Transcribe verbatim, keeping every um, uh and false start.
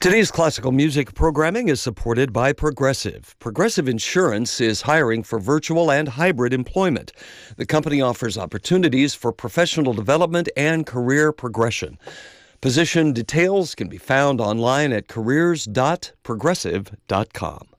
Today's classical music programming is supported by Progressive. Progressive Insurance is hiring for virtual and hybrid employment. The company offers opportunities for professional development and career progression. Position details can be found online at careers dot progressive dot com.